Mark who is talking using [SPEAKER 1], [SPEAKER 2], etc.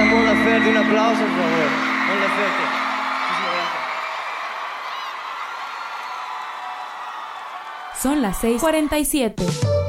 [SPEAKER 1] a Mon Laferte, un aplauso, por favor. Mon Laferte. Muchísimas gracias.
[SPEAKER 2] Son las 6:47.